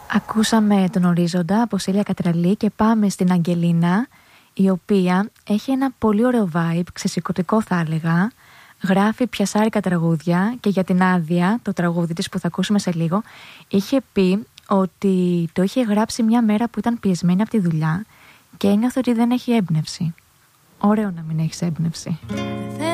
Ακούσαμε τον Ορίζοντα από Σίλια Κατραλή και πάμε στην Αγγελίνα, η οποία έχει ένα πολύ ωραίο vibe, ξεσηκωτικό θα έλεγα. Γράφει πιασάρικα τραγούδια και για την Άδεια, το τραγούδι της που θα ακούσουμε σε λίγο, είχε πει ότι το είχε γράψει μια μέρα που ήταν πιεσμένη από τη δουλειά και ένιωθε ότι δεν έχει έμπνευση. Ωραίο να μην έχεις έμπνευση.